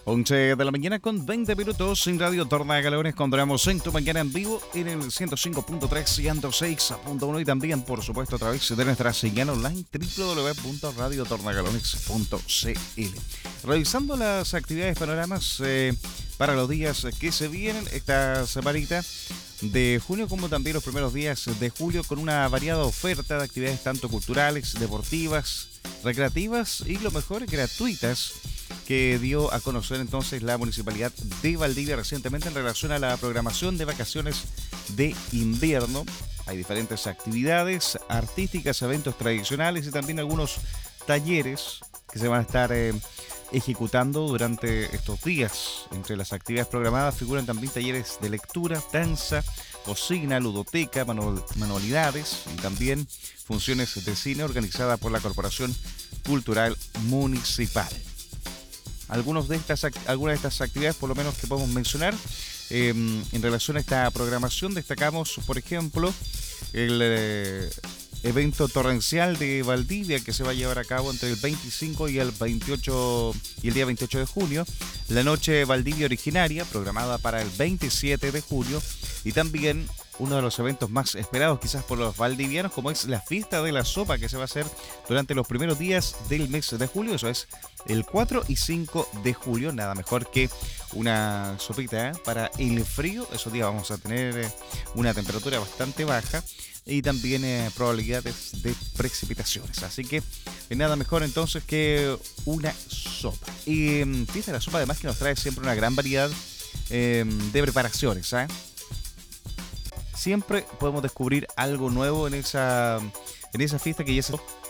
11 de la mañana con 20 minutos en Radio Tornagalones. Encontramos en tu mañana en vivo en el 105.3, 106.1 y también, por supuesto, a través de nuestra señal online www.radiotornagalones.cl. Revisando las actividades panoramas para los días que se vienen esta semanita de junio, como también los primeros días de julio, con una variada oferta de actividades tanto culturales, deportivas, recreativas y lo mejor, gratuitas, que dio a conocer entonces la Municipalidad de Valdivia recientemente en relación a la programación de vacaciones de invierno. Hay diferentes actividades artísticas, eventos tradicionales y también algunos talleres que se van a estar ejecutando durante estos días. Entre las actividades programadas figuran también talleres de lectura, danza, cocina, ludoteca, manualidades y también funciones de cine organizadas por la Corporación Cultural Municipal. Algunas de estas actividades, por lo menos, que podemos mencionar en relación a esta programación, destacamos, por ejemplo, el evento torrencial de Valdivia, que se va a llevar a cabo entre el 25 y el 28 y el día 28 de junio, la Noche Valdivia Originaria, programada para el 27 de junio, y también uno de los eventos más esperados quizás por los valdivianos, como es la Fiesta de la Sopa, que se va a hacer durante los primeros días del mes de julio. Eso es el 4 y 5 de julio. Nada mejor que una sopita para el frío. Esos días vamos a tener una temperatura bastante baja y también probabilidades de precipitaciones. Así que nada mejor entonces que una sopa. Y Fiesta de la Sopa además que nos trae siempre una gran variedad de preparaciones, Siempre podemos descubrir algo nuevo en esa fiesta que ya se